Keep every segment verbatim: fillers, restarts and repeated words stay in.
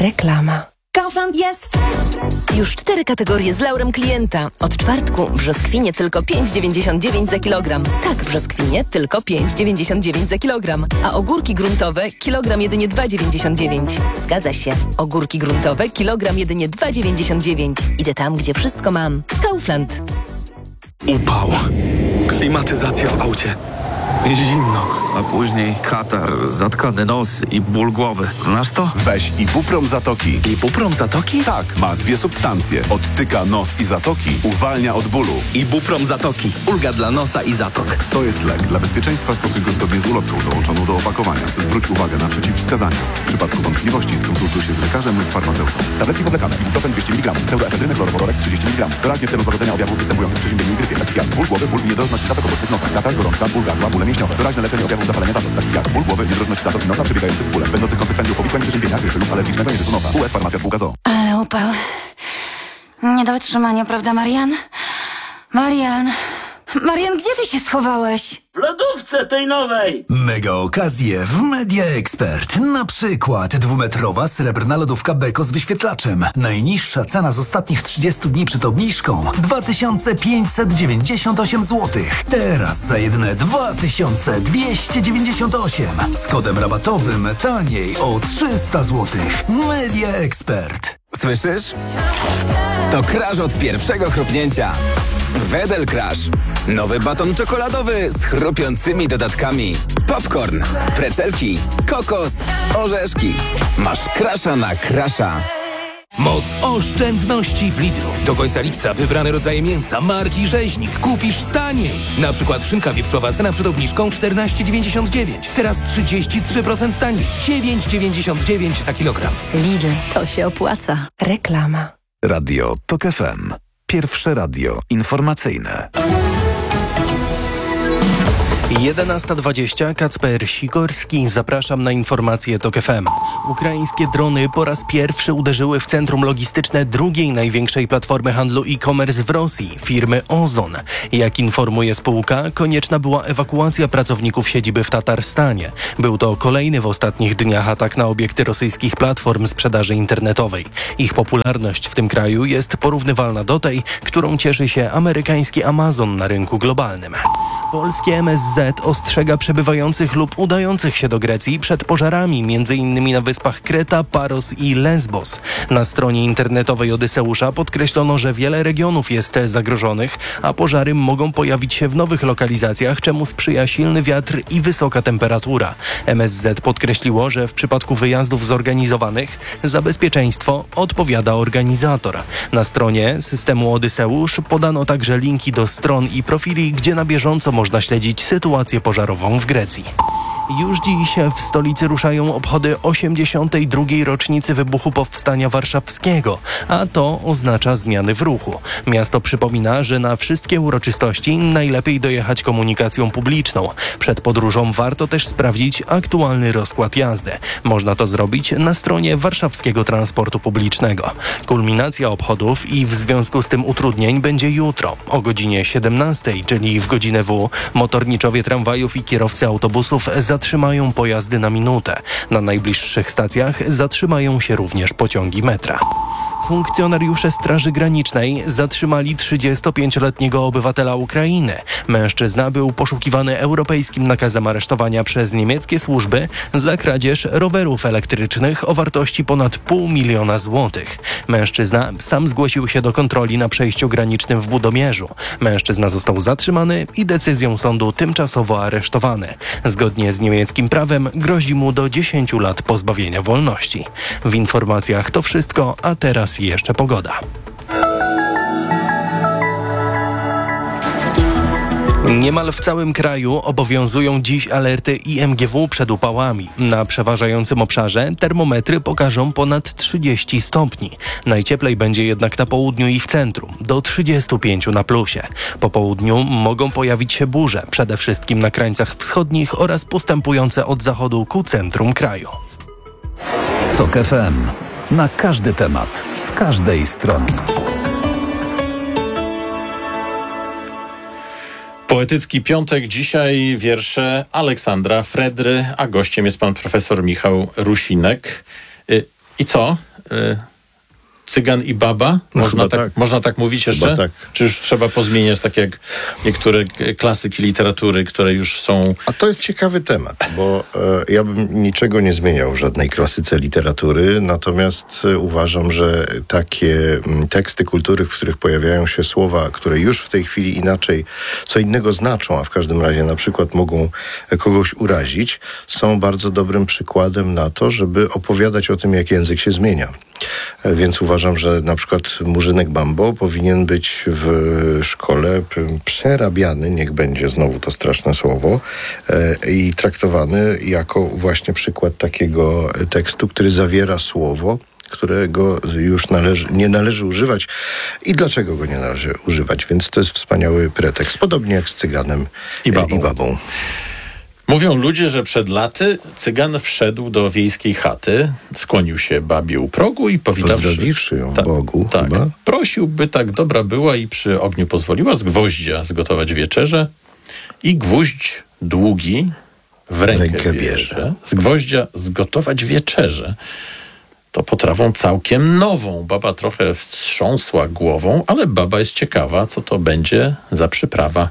Reklama. Kaufland jest już cztery kategorie z laurem klienta. Od czwartku brzoskwinie tylko pięć dziewięćdziesiąt dziewięć za kilogram. Tak, brzoskwinie tylko pięć dziewięćdziesiąt dziewięć za kilogram. A ogórki gruntowe kilogram jedynie dwa dziewięćdziesiąt dziewięć. Zgadza się. Ogórki gruntowe kilogram jedynie dwa dziewięćdziesiąt dziewięć. Idę tam, gdzie wszystko mam. Kaufland. Upał. Klimatyzacja w aucie. Zimno. A później katar, zatkany nos i ból głowy. Znasz to? Weź Ibuprom Zatoki. Ibuprom Zatoki? Tak, ma dwie substancje. Odtyka nos i zatoki, uwalnia od bólu. Ibuprom Zatoki. Ulga dla nosa i zatok. To jest lek. Dla bezpieczeństwa stosuj go zgodnie z ulotką dołączoną do opakowania. Zwróć uwagę na przeciwwskazania. W przypadku wątpliwości skonsultuj się z lekarzem lub farmaceutą. Tabletki powlekane. Ibuprofen dwieście miligramów. Pseudoefedryny chlorowodorek trzydzieści miligramów. Doraźnie w celu złagodzenia objawów występujących przy zimnej grypie, takich jak ból głowy, ból i niedrożność zatok obecnych nosa, katar, gorączka, ból gardła, bóle mięśniowe. Doraźne leczenie objawów zapalenia zatok, takich jak ból głowy, niedrożność zatok i nosa przebiegających w bóle, będących konsekwencją powikłań przeziębienia, grypy lub alergicznego nieżytu nosa. U S Farmacja Spółka z o o. Ale upał. Nie do wytrzymania, prawda, Marian? Marian! Marian, gdzie ty się schowałeś? W lodówce tej nowej! Mega okazje w Media Expert. Na przykład dwumetrowa srebrna lodówka Beko z wyświetlaczem. Najniższa cena z ostatnich trzydziestu dni przed obniżką dwa tysiące pięćset dziewięćdziesiąt osiem złotych. Teraz za jedyne dwa tysiące dwieście dziewięćdziesiąt osiem. Z kodem rabatowym taniej o trzysta złotych. Media Expert. Słyszysz? To crash od pierwszego chrupnięcia. Wedel Crash. Nowy baton czekoladowy z chrupiącymi dodatkami. Popcorn, precelki, kokos, orzeszki. Masz crasha na crasha. Moc oszczędności w Lidlu. Do końca lipca wybrane rodzaje mięsa marki Rzeźnik kupisz taniej. Na przykład szynka wieprzowa, cena przed obniżką czternaście dziewięćdziesiąt dziewięć. Teraz trzydzieści trzy procent taniej. dziewięć dziewięćdziesiąt dziewięć za kilogram. Lidl, to się opłaca. Reklama. Radio Tok F M. Pierwsze radio informacyjne. jedenasta dwadzieścia, Kacper Sikorski. Zapraszam na informacje Tok F M. Ukraińskie drony po raz pierwszy uderzyły w centrum logistyczne drugiej największej platformy handlu e-commerce w Rosji, firmy Ozon. Jak informuje spółka, konieczna była ewakuacja pracowników siedziby w Tatarstanie. Był to kolejny w ostatnich dniach atak na obiekty rosyjskich platform sprzedaży internetowej. Ich popularność w tym kraju jest porównywalna do tej, którą cieszy się amerykański Amazon na rynku globalnym. Polskie M S Z ostrzega przebywających lub udających się do Grecji przed pożarami, m.in. na wyspach Kreta, Paros i Lesbos. Na stronie internetowej Odyseusza podkreślono, że wiele regionów jest zagrożonych, a pożary mogą pojawić się w nowych lokalizacjach, czemu sprzyja silny wiatr i wysoka temperatura. M S Z podkreśliło, że w przypadku wyjazdów zorganizowanych za bezpieczeństwo odpowiada organizator. Na stronie systemu Odyseusz podano także linki do stron i profili, gdzie na bieżąco można śledzić sytuację pożarową w Grecji. Już dziś w stolicy ruszają obchody osiemdziesiątej drugiej rocznicy wybuchu Powstania Warszawskiego, a to oznacza zmiany w ruchu. Miasto przypomina, że na wszystkie uroczystości najlepiej dojechać komunikacją publiczną. Przed podróżą warto też sprawdzić aktualny rozkład jazdy. Można to zrobić na stronie Warszawskiego Transportu Publicznego. Kulminacja obchodów i w związku z tym utrudnień będzie jutro o godzinie siedemnastej, czyli w godzinę W. Motorniczowie tramwajów i kierowcy autobusów zatrzymają pojazdy na minutę. Na najbliższych stacjach zatrzymają się również pociągi metra. Funkcjonariusze Straży Granicznej zatrzymali trzydziestopięcioletniego obywatela Ukrainy. Mężczyzna był poszukiwany europejskim nakazem aresztowania przez niemieckie służby za kradzież rowerów elektrycznych o wartości ponad pół miliona złotych. Mężczyzna sam zgłosił się do kontroli na przejściu granicznym w Budomierzu. Mężczyzna został zatrzymany i decyzją sądu tymczasowo aresztowany. Zgodnie z niemieckim prawem grozi mu do dziesięciu lat pozbawienia wolności. W informacjach to wszystko, a teraz jeszcze pogoda. Niemal w całym kraju obowiązują dziś alerty I M G W przed upałami. Na przeważającym obszarze termometry pokażą ponad trzydzieści stopni. Najcieplej będzie jednak na południu i w centrum, do trzydziestu pięciu na plusie. Po południu mogą pojawić się burze, przede wszystkim na krańcach wschodnich oraz postępujące od zachodu ku centrum kraju. Tok F M. Na każdy temat, z każdej strony. Poetycki piątek, dzisiaj wiersze Aleksandra Fredry, a gościem jest pan profesor Michał Rusinek. I co? y, Cygan i baba? No można, tak, tak. można tak mówić jeszcze? Chyba tak. Czy już trzeba pozmieniać, tak jak niektóre klasyki literatury, które już są... A to jest ciekawy temat, bo e, ja bym niczego nie zmieniał w żadnej klasyce literatury, natomiast e, uważam, że takie m, teksty kultury, w których pojawiają się słowa, które już w tej chwili inaczej, co innego znaczą, a w każdym razie na przykład mogą kogoś urazić, są bardzo dobrym przykładem na to, żeby opowiadać o tym, jak język się zmienia. E, więc uważam, że na przykład Murzynek Bambo powinien być w szkole p- przerabiany, niech będzie znowu to straszne słowo, e, i traktowany jako właśnie przykład takiego tekstu, który zawiera słowo, którego już należy, nie należy używać i dlaczego go nie należy używać. Więc to jest wspaniały pretekst, podobnie jak z Cyganem I babą. E, i babą. Mówią ludzie, że przed laty Cygan wszedł do wiejskiej chaty, skłonił się babie u progu i powitawszy... Pozdrowiwszy ją tak, Bogu tak, chyba. prosił, by tak dobra była i przy ogniu pozwoliła z gwoździa zgotować wieczerzę i gwóźdź długi w rękę, Rękę bierze. bierze. Z gwoździa zgotować wieczerzę. To potrawą całkiem nową. Baba trochę wstrząsła głową, ale baba jest ciekawa, co to będzie za przyprawa.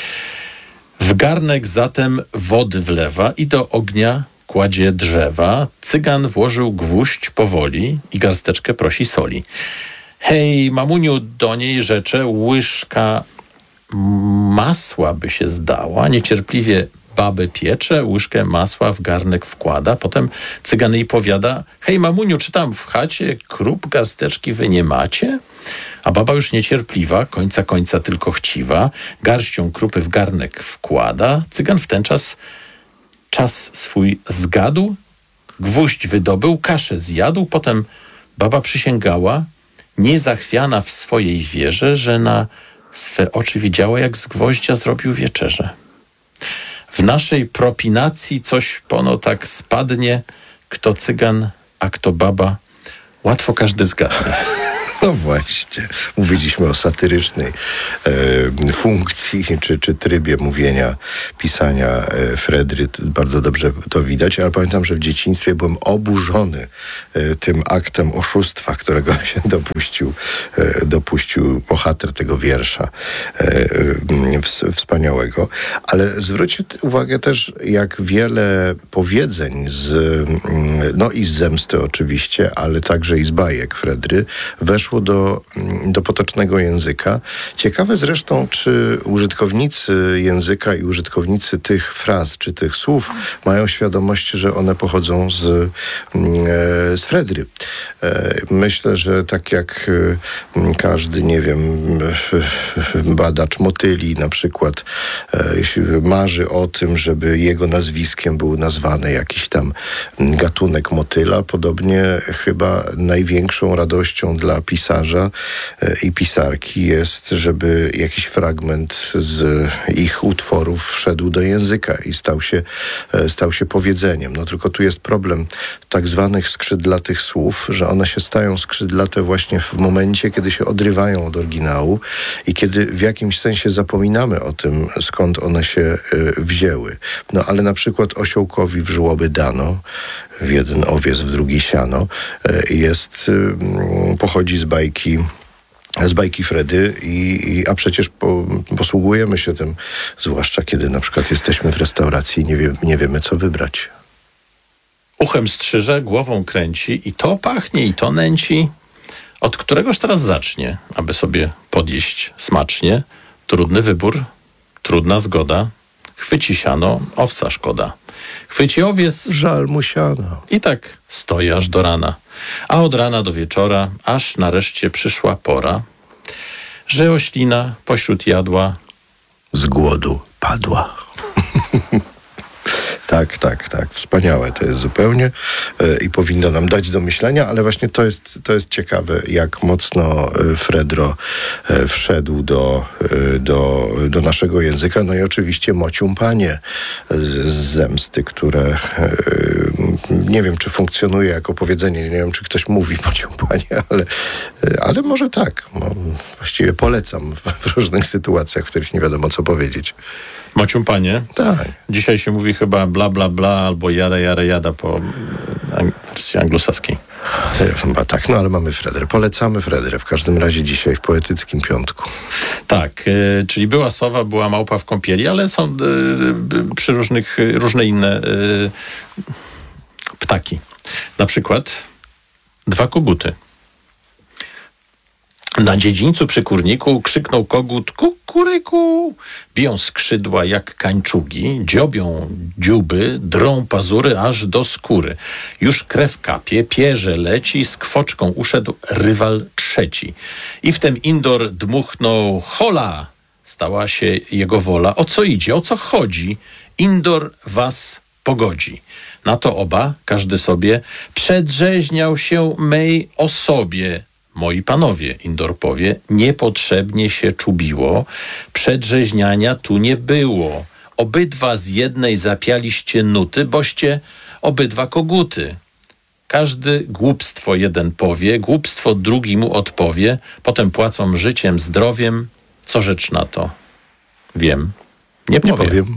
W garnek zatem wody wlewa i do ognia kładzie drzewa. Cygan włożył gwóźdź powoli i garsteczkę prosi soli. Hej, mamuniu, do niej rzecze, łyżka masła by się zdała. Niecierpliwie babę piecze, łyżkę masła w garnek wkłada. Potem Cygan jej powiada: hej, mamuniu, czy tam w chacie krup garsteczki wy nie macie? A baba już niecierpliwa, końca końca tylko chciwa, garścią krupy w garnek wkłada. Cygan w ten czas czas swój zgadł, gwóźdź wydobył, kaszę zjadł. Potem baba przysięgała, niezachwiana w swojej wierze, że na swe oczy widziała, jak z gwoździa zrobił wieczerzę. W naszej propinacji coś pono tak spadnie, kto Cygan, a kto baba, łatwo każdy zgadnie. No właśnie, mówiliśmy o satyrycznej e, funkcji czy, czy trybie mówienia, pisania e, Fredry. Bardzo dobrze to widać, ale pamiętam, że w dzieciństwie byłem oburzony e, tym aktem oszustwa, którego się dopuścił, e, dopuścił bohater tego wiersza e, w, wspaniałego. Ale zwróćcie uwagę też, jak wiele powiedzeń z, no i z zemsty oczywiście, ale także i z bajek Fredry weszło do, do potocznego języka. Ciekawe zresztą, czy użytkownicy języka i użytkownicy tych fraz, czy tych słów mają świadomość, że one pochodzą z, z Fredry. Myślę, że tak jak każdy, nie wiem, badacz motyli na przykład marzy o tym, żeby jego nazwiskiem był nazwany jakiś tam gatunek motyla, podobnie chyba największą radością dla pisarza i pisarki jest, żeby jakiś fragment z ich utworów wszedł do języka i stał się, stał się powiedzeniem. No tylko tu jest problem tak zwanych skrzydlatych słów, że one się stają skrzydlate właśnie w momencie, kiedy się odrywają od oryginału i kiedy w jakimś sensie zapominamy o tym, skąd one się wzięły. No ale na przykład osiołkowi w żłoby dano, w jeden owiec, w drugi siano, jest, pochodzi z bajki z bajki Fredy, i, i, a przecież po, posługujemy się tym, zwłaszcza kiedy na przykład jesteśmy w restauracji i nie, wie, nie wiemy, co wybrać. Uchem strzyże, głową kręci i to pachnie, i to nęci. Od któregoż teraz zacznie, aby sobie podjeść smacznie? Trudny wybór, trudna zgoda. Chwyci siano, owsa szkoda. Chwyci owiec, żal mu siana. I tak stoi aż do rana. A od rana do wieczora, aż nareszcie przyszła pora, że oślina pośród jadła z głodu padła. Tak, tak, tak. Wspaniałe to jest zupełnie i powinno nam dać do myślenia, ale właśnie to jest, to jest ciekawe, jak mocno Fredro wszedł do, do, do naszego języka. No i oczywiście mociumpanie z zemsty, które nie wiem, czy funkcjonuje jako powiedzenie, nie wiem, czy ktoś mówi mociumpanie, ale, ale może tak. No, właściwie polecam w różnych sytuacjach, w których nie wiadomo, co powiedzieć. Mociumpanie? Tak. Dzisiaj się mówi chyba bla, bla, bla albo jada, jada, jada po ang- wersji anglosaskiej. Chyba tak, no ale mamy Fredrę. Polecamy Fredrę w każdym razie dzisiaj w Poetyckim Piątku. Tak, y, czyli była sowa, była małpa w kąpieli, ale są y, y, przy różnych, y, różne inne y, ptaki. Na przykład dwa koguty. Na dziedzińcu przy kurniku krzyknął kogut kukuryku. Biją skrzydła jak kańczugi, dziobią dziuby, drą pazury aż do skóry. Już krew kapie, pierze leci, z kwoczką uszedł rywal trzeci. I wtem Indor dmuchnął hola. Stała się jego wola. O co idzie, o co chodzi? Indor was pogodzi. Na to oba, każdy sobie, przedrzeźniał się mej osobie. Moi panowie, Indor powie, niepotrzebnie się czubiło, przedrzeźniania tu nie było. Obydwa z jednej zapialiście nuty, boście obydwa koguty. Każdy głupstwo jeden powie, głupstwo drugi mu odpowie, potem płacą życiem, zdrowiem. Co rzecz na to? Wiem. Nie powiem. Nie powiem.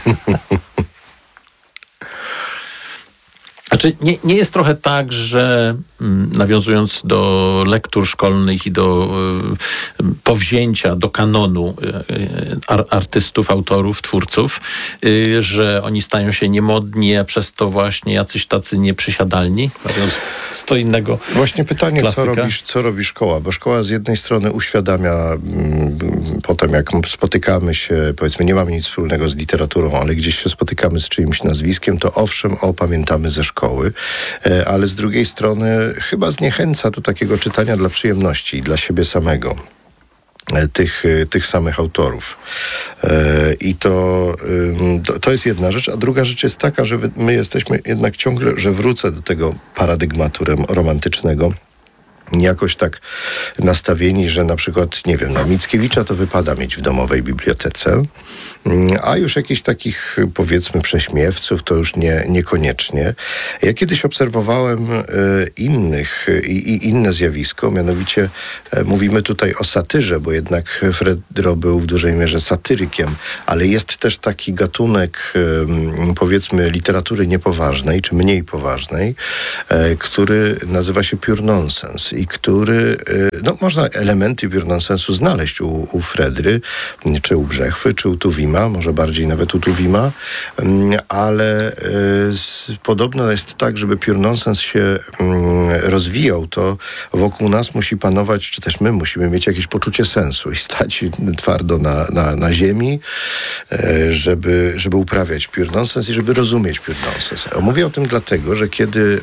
Znaczy, nie, nie jest trochę tak, że mm, nawiązując do lektur szkolnych i do y, powzięcia, do kanonu y, ar, artystów, autorów, twórców, y, że oni stają się niemodni, a przez to właśnie jacyś tacy nieprzysiadalni? Nawiązując co innego. Właśnie pytanie, co, klasyka. robisz, co robi szkoła? Bo szkoła z jednej strony uświadamia mm, potem, jak spotykamy się, powiedzmy, nie mamy nic wspólnego z literaturą, ale gdzieś się spotykamy z czyimś nazwiskiem, to owszem, o, pamiętamy ze szkoły. Szkoły, ale z drugiej strony chyba zniechęca do takiego czytania dla przyjemności i dla siebie samego. Tych, tych samych autorów. I to, to jest jedna rzecz, a druga rzecz jest taka, że my jesteśmy jednak ciągle, że wrócę do tego paradygmatu romantycznego, jakoś tak nastawieni, że na przykład, nie wiem, no Mickiewicza to wypada mieć w domowej bibliotece, a już jakichś takich, powiedzmy, prześmiewców to już nie, niekoniecznie. Ja kiedyś obserwowałem y, innych i y, inne zjawisko, mianowicie y, mówimy tutaj o satyrze, bo jednak Fredro był w dużej mierze satyrykiem, ale jest też taki gatunek, y, powiedzmy, literatury niepoważnej, czy mniej poważnej, y, który nazywa się pure nonsense i który, no można elementy pure nonsensu znaleźć u, u Fredry, czy u Brzechwy, czy u Tuwima, może bardziej nawet u Tuwima, ale z, podobno jest tak, żeby pure nonsens się rozwijał, to wokół nas musi panować, czy też my musimy mieć jakieś poczucie sensu i stać twardo na, na, na ziemi, żeby, żeby uprawiać pure nonsens i żeby rozumieć pure nonsens. Mówię o tym dlatego, że kiedy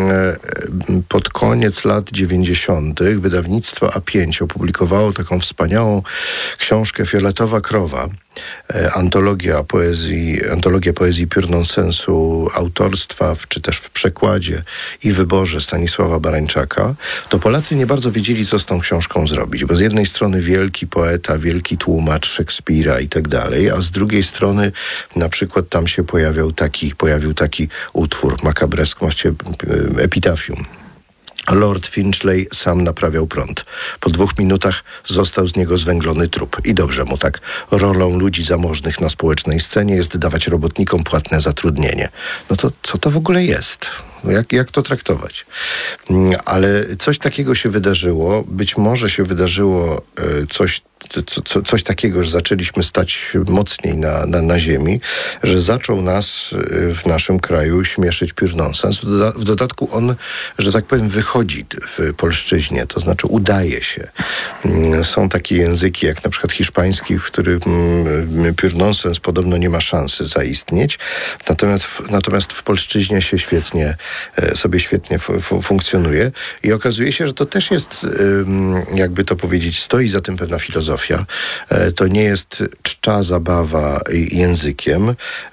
pod koniec lat dziewięćdziesiątych wydawnictwo A pięć opublikowało taką wspaniałą książkę Fioletowa krowa, antologia poezji, antologia poezji pure nonsensu autorstwa, czy też w przekładzie i wyborze Stanisława Barańczaka, to Polacy nie bardzo wiedzieli, co z tą książką zrobić, bo z jednej strony wielki poeta, wielki tłumacz Szekspira i tak dalej, a z drugiej strony na przykład tam się pojawiał taki, pojawił taki utwór makabreski, właściwie epitafium. Lord Finchley sam naprawiał prąd. Po dwóch minutach został z niego zwęglony trup. I dobrze mu tak. Rolą ludzi zamożnych na społecznej scenie jest dawać robotnikom płatne zatrudnienie. No to co to w ogóle jest? Jak, jak to traktować? Ale coś takiego się wydarzyło. Być może się wydarzyło coś, co, co, coś takiego, że zaczęliśmy stać mocniej na, na, na ziemi, że zaczął nas w naszym kraju śmieszyć pure nonsens. W, doda- w dodatku on, że tak powiem, wychodzi w polszczyźnie, to znaczy udaje się. Są takie języki, jak na przykład hiszpański, w którym pure nonsens podobno nie ma szansy zaistnieć. Natomiast, natomiast w polszczyźnie się świetnie sobie świetnie f- funkcjonuje i okazuje się, że to też jest, jakby to powiedzieć, stoi za tym pewna filozofia. To nie jest czcza zabawa językiem.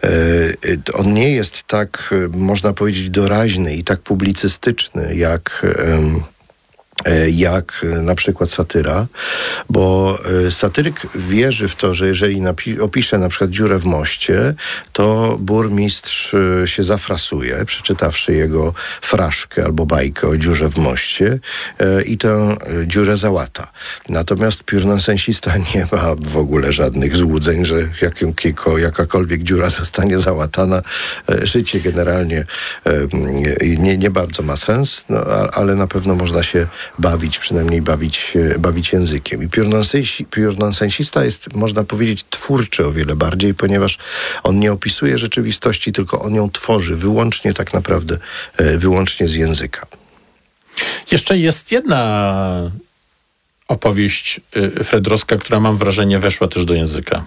On nie jest tak, można powiedzieć, doraźny i tak publicystyczny, jak jak na przykład satyra, bo satyryk wierzy w to, że jeżeli napi- opisze na przykład dziurę w moście, to burmistrz się zafrasuje, przeczytawszy jego fraszkę albo bajkę o dziurze w moście i tę dziurę załata. Natomiast piórnonsensista nie ma w ogóle żadnych złudzeń, że jakiego, jakakolwiek dziura zostanie załatana. Życie generalnie nie, nie bardzo ma sens, no, ale na pewno można się bawić, przynajmniej bawić, bawić językiem. I piórnonsensi, piórnonsensista jest, można powiedzieć, twórczy o wiele bardziej, ponieważ on nie opisuje rzeczywistości, tylko on ją tworzy wyłącznie tak naprawdę, wyłącznie z języka. Jeszcze jest jedna opowieść Fredrowska, która, mam wrażenie, weszła też do języka.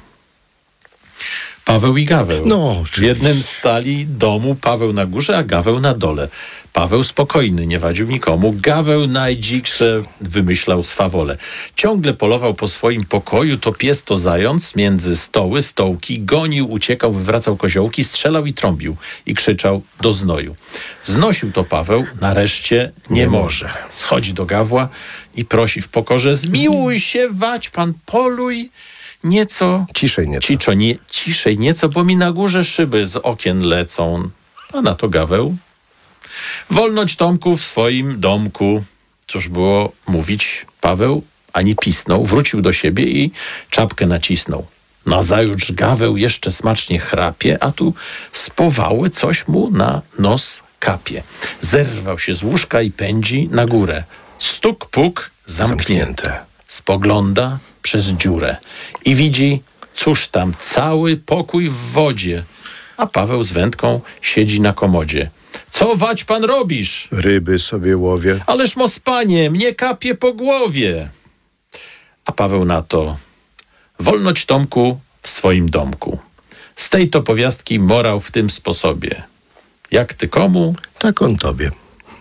Paweł i Gaweł. No, w jednym stali domu, Paweł na górze, a Gaweł na dole. Paweł spokojny, nie wadził nikomu. Gaweł najdziksze wymyślał swawole. Ciągle polował po swoim pokoju, to pies, to zając, między stoły, stołki, gonił, uciekał, wywracał koziołki, strzelał i trąbił i krzyczał do znoju. Znosił to Paweł, nareszcie nie, nie może. Schodzi do Gawła i prosi w pokorze: zmiłuj się, wać pan, poluj nieco. Ciszej nieco. Ciczo, nie, ciszej nieco, bo mi na górze szyby z okien lecą. A na to Gaweł: wolność Tomku w swoim domku. Cóż było mówić, Paweł ani pisnął, wrócił do siebie i czapkę nacisnął. Nazajutrz Gaweł jeszcze smacznie chrapie, a tu spowały coś mu na nos kapie. Zerwał się z łóżka i pędzi na górę. Stuk, puk, zamknięte. Spogląda przez dziurę i widzi, cóż tam, cały pokój w wodzie, a Paweł z wędką siedzi na komodzie. Co wać pan robisz? Ryby sobie łowię. Ależ mos panie, mnie kapie po głowie. A Paweł na to: wolność Tomku w swoim domku. Z tej to powiastki morał w tym sposobie. Jak ty komu, tak on tobie.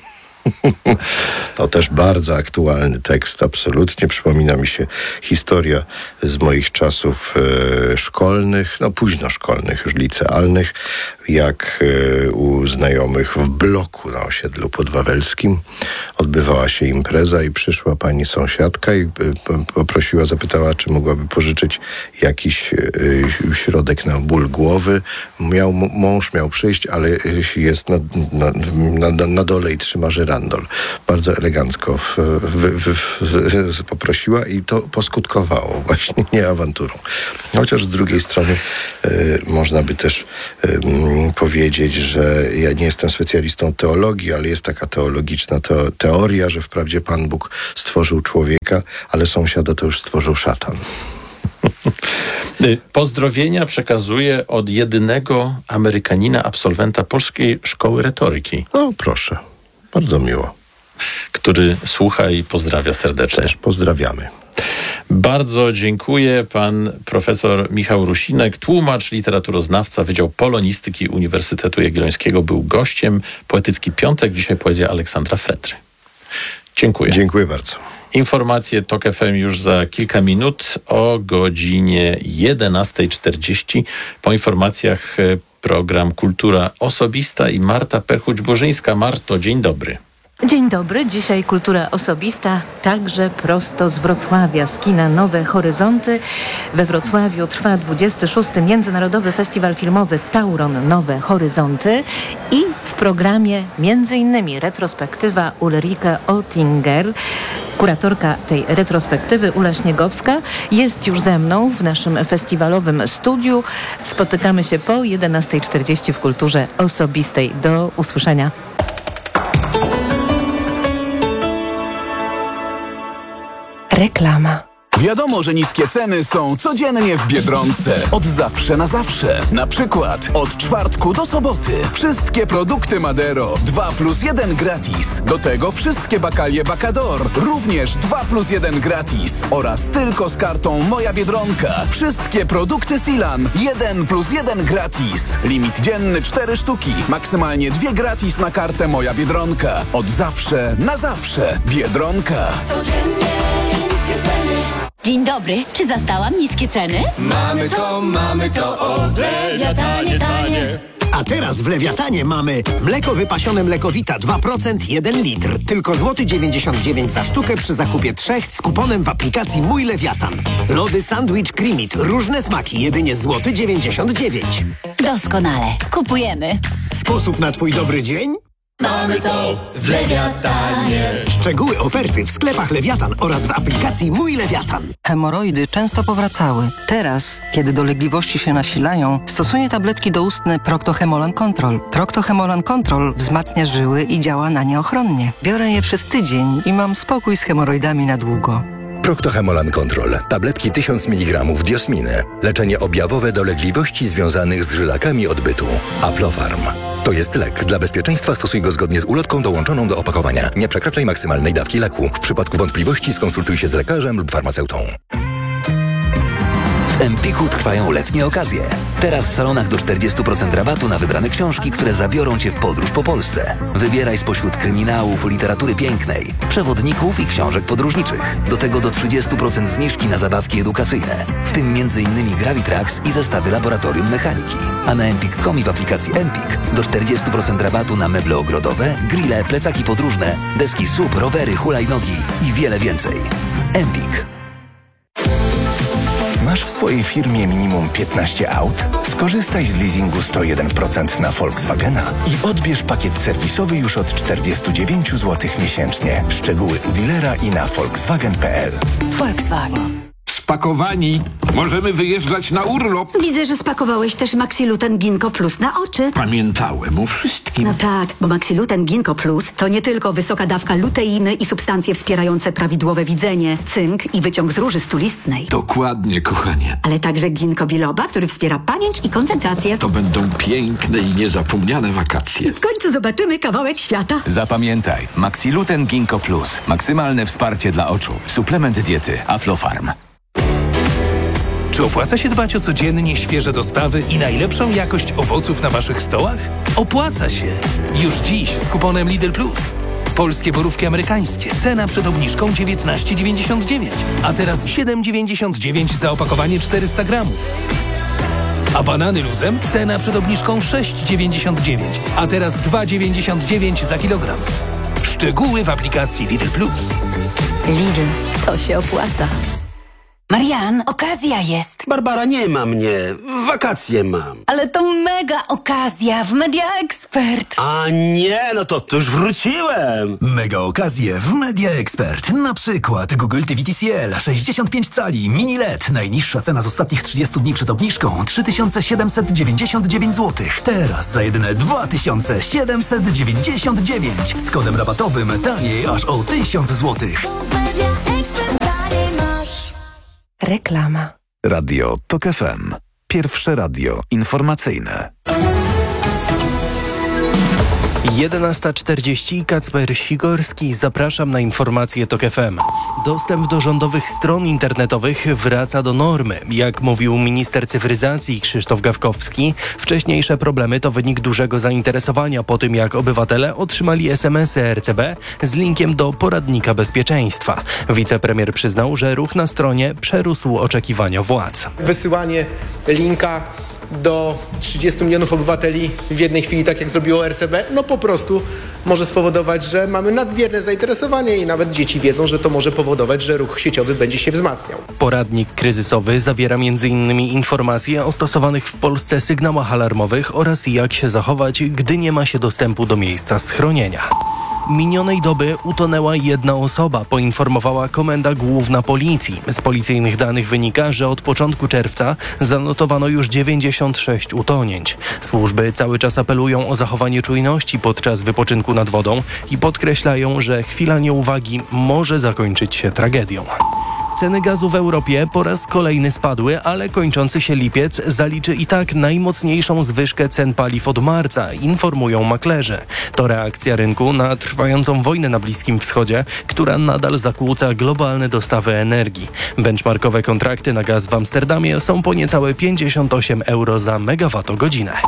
To też bardzo aktualny tekst, absolutnie. Przypomina mi się historia z moich czasów e, szkolnych, no późno szkolnych, już licealnych, jak e, u znajomych w bloku na osiedlu podwawelskim odbywała się impreza i przyszła pani sąsiadka i e, poprosiła, zapytała, czy mogłaby pożyczyć jakiś e, środek na ból głowy. Miał, mąż miał przyjść, ale jest na, na, na, na dole i trzyma żyrandol. Bardzo elegancko w, w, w, w, poprosiła i to poskutkowało właśnie nie awanturą. Chociaż z drugiej strony y, można by też y, powiedzieć, że ja nie jestem specjalistą teologii, ale jest taka teologiczna te, teoria, że wprawdzie Pan Bóg stworzył człowieka, ale sąsiada to już stworzył szatan. Pozdrowienia przekazuję od jedynego Amerykanina, absolwenta Polskiej Szkoły Retoryki. O, proszę. Bardzo miło. Który słucha i pozdrawia serdecznie. Też pozdrawiamy. Bardzo dziękuję. Pan profesor Michał Rusinek, tłumacz, literaturoznawca, Wydział Polonistyki Uniwersytetu Jagiellońskiego, był gościem. Poetycki Piątek, dzisiaj poezja Aleksandra Fretry. Dziękuję. Dziękuję bardzo. Informacje Tok F M już za kilka minut o godzinie jedenasta czterdzieści. Po informacjach program Kultura Osobista i Marta Perchuć-Burzyńska. Marto, dzień dobry. Dzień dobry. Dzisiaj kultura osobista, także prosto z Wrocławia, z kina Nowe Horyzonty. We Wrocławiu trwa dwudziesty szósty Międzynarodowy Festiwal Filmowy Tauron Nowe Horyzonty i w programie między innymi retrospektywa Ulrike Oettinger. Kuratorka tej retrospektywy, Ula Śniegowska, jest już ze mną w naszym festiwalowym studiu. Spotykamy się po jedenasta czterdzieści w Kulturze Osobistej. Do usłyszenia. Reklama. Wiadomo, że niskie ceny są codziennie w Biedronce. Od zawsze na zawsze. Na przykład od czwartku do soboty. Wszystkie produkty Madero dwa plus jeden gratis. Do tego wszystkie bakalie Bacador również dwa plus jeden gratis. Oraz tylko z kartą Moja Biedronka. Wszystkie produkty Silan jeden plus jeden gratis. Limit dzienny cztery sztuki. Maksymalnie dwie gratis na kartę Moja Biedronka. Od zawsze na zawsze. Biedronka. Codziennie niskie ceny. Dzień dobry, czy zastałam niskie ceny? Mamy to, mamy to, Odleja tanie, tanie. A teraz w Lewiatanie mamy mleko wypasione Mlekowita dwa procent jeden litr. Tylko złoty dziewięćdziesiąt dziewięć za sztukę przy zakupie trzech z kuponem w aplikacji Mój Lewiatan. Lody Sandwich Creamit. Różne smaki. Jedynie złoty dziewięćdziesiąt dziewięć. Doskonale. Kupujemy. Sposób na twój dobry dzień? Mamy to w Lewiatanie. Szczegóły oferty w sklepach Lewiatan oraz w aplikacji Mój Lewiatan. Hemoroidy często powracały. Teraz, kiedy dolegliwości się nasilają, stosuję tabletki doustne Procto-Hemolan Control. Procto-Hemolan Control wzmacnia żyły i działa na nie ochronnie. Biorę je przez tydzień i mam spokój z hemoroidami na długo. Procto-Hemolan Control. Tabletki tysiąc miligramów diosminy. Leczenie objawowe dolegliwości związanych z żylakami odbytu. Aflofarm. To jest lek. Dla bezpieczeństwa stosuj go zgodnie z ulotką dołączoną do opakowania. Nie przekraczaj maksymalnej dawki leku. W przypadku wątpliwości skonsultuj się z lekarzem lub farmaceutą. W Empiku trwają letnie okazje. Teraz w salonach do czterdzieści procent rabatu na wybrane książki, które zabiorą Cię w podróż po Polsce. Wybieraj spośród kryminałów, literatury pięknej, przewodników i książek podróżniczych. Do tego do trzydzieści procent zniżki na zabawki edukacyjne, w tym między innymi Gravitrax i zestawy laboratorium mechaniki. A na empik kropka com i w aplikacji Empik do czterdzieści procent rabatu na meble ogrodowe, grille, plecaki podróżne, deski S U P, rowery, hulajnogi i wiele więcej. Empik. Masz w swojej firmie minimum piętnaście aut? Skorzystaj z leasingu sto jeden procent na Volkswagena i odbierz pakiet serwisowy już od czterdzieści dziewięć złotych miesięcznie. Szczegóły u dealera i na volkswagen kropka p l. Volkswagen. Spakowani. Możemy wyjeżdżać na urlop. Widzę, że spakowałeś też Maxiluten Ginkgo Plus na oczy. Pamiętałem o wszystkim. No tak, bo Maxiluten Ginkgo Plus to nie tylko wysoka dawka luteiny i substancje wspierające prawidłowe widzenie, cynk i wyciąg z róży stulistnej. Dokładnie, kochanie. Ale także ginkgo biloba, który wspiera pamięć i koncentrację. To będą piękne i niezapomniane wakacje. W końcu zobaczymy kawałek świata. Zapamiętaj, Maxiluten Ginkgo Plus. Maksymalne wsparcie dla oczu. Suplement diety Aflofarm. Czy opłaca się dbać o codziennie świeże dostawy i najlepszą jakość owoców na Waszych stołach? Opłaca się! Już dziś z kuponem Lidl Plus. Polskie borówki amerykańskie. Cena przed obniżką dziewiętnaście dziewięćdziesiąt dziewięć, a teraz siedem dziewięćdziesiąt dziewięć za opakowanie czterysta gramów. A banany luzem? Cena przed obniżką sześć dziewięćdziesiąt dziewięć, a teraz dwa dziewięćdziesiąt dziewięć za kilogram. Szczegóły w aplikacji Lidl Plus. Lidl, to się opłaca. Marian, okazja jest. Barbara, nie ma mnie. Wakacje mam. Ale to mega okazja w Media Expert. A nie, no to, to już wróciłem. Mega okazje w Media Expert. Na przykład Google T V T C L sześćdziesiąt pięć cali Mini L E D. Najniższa cena z ostatnich trzydziestu dni przed obniżką trzy tysiące siedemset dziewięćdziesiąt dziewięć złotych. Teraz za jedyne dwa tysiące siedemset dziewięćdziesiąt dziewięć. Z kodem rabatowym taniej aż o tysiąc złotych. Reklama. Radio Tok F M. Pierwsze radio informacyjne. jedenasta czterdzieści, Kacper Sikorski, zapraszam na informacje Tok F M. Dostęp do rządowych stron internetowych wraca do normy. Jak mówił minister cyfryzacji Krzysztof Gawkowski, wcześniejsze problemy to wynik dużego zainteresowania po tym, jak obywatele otrzymali es em esy R C B z linkiem do poradnika bezpieczeństwa. Wicepremier przyznał, że ruch na stronie przerósł oczekiwania władz. Wysyłanie linka do trzydziestu milionów obywateli w jednej chwili, tak jak zrobiło R C B, no po prostu może spowodować, że mamy nadmierne zainteresowanie i nawet dzieci wiedzą, że to może powodować, że ruch sieciowy będzie się wzmacniał. Poradnik kryzysowy zawiera między innymi informacje o stosowanych w Polsce sygnałach alarmowych oraz jak się zachować, gdy nie ma się dostępu do miejsca schronienia. Minionej doby utonęła jedna osoba, poinformowała Komenda Główna Policji. Z policyjnych danych wynika, że od początku czerwca zanotowano już dziewięćdziesiąt sześć utonięć. Służby cały czas apelują o zachowanie czujności podczas wypoczynku nad wodą i podkreślają, że chwila nieuwagi może zakończyć się tragedią. Ceny gazu w Europie po raz kolejny spadły, ale kończący się lipiec zaliczy i tak najmocniejszą zwyżkę cen paliw od marca, informują maklerzy. To reakcja rynku na trwającą wojnę na Bliskim Wschodzie, która nadal zakłóca globalne dostawy energii. Benchmarkowe kontrakty na gaz w Amsterdamie są po niecałe pięćdziesiąt osiem euro za megawattogodzinę.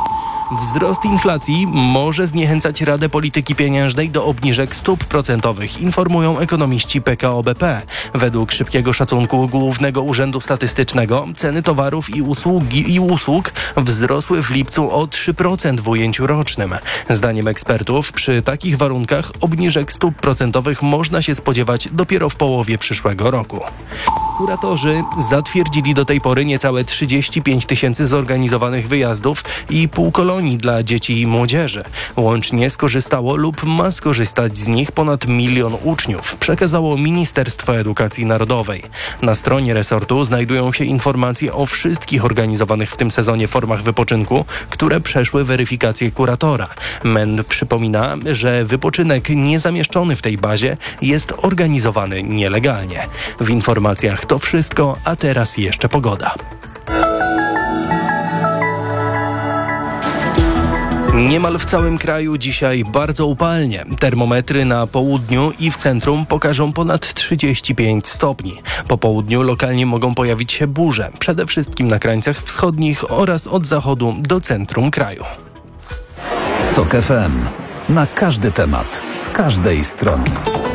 Wzrost inflacji może zniechęcać Radę Polityki Pieniężnej do obniżek stóp procentowych, informują ekonomiści P K O B P. Według szybkiego szacunku Głównego Urzędu Statystycznego ceny towarów i, usługi, i usług wzrosły w lipcu o trzy procent w ujęciu rocznym. Zdaniem ekspertów przy takich warunkach obniżek stóp procentowych można się spodziewać dopiero w połowie przyszłego roku. Kuratorzy zatwierdzili do tej pory niecałe trzydzieści pięć tysięcy zorganizowanych wyjazdów i pół kolonii dla dzieci i młodzieży. Łącznie skorzystało lub ma skorzystać z nich ponad milion uczniów, przekazało Ministerstwo Edukacji Narodowej. Na stronie resortu znajdują się informacje o wszystkich organizowanych w tym sezonie formach wypoczynku, które przeszły weryfikację kuratora. M E N przypomina, że wypoczynek niezamieszczony w tej bazie jest organizowany nielegalnie. W informacjach to wszystko, a teraz jeszcze pogoda. Niemal w całym kraju dzisiaj bardzo upalnie. Termometry na południu i w centrum pokażą ponad trzydzieści pięć stopni. Po południu lokalnie mogą pojawić się burze, przede wszystkim na krańcach wschodnich oraz od zachodu do centrum kraju. Tok F M. Na każdy temat, z każdej strony.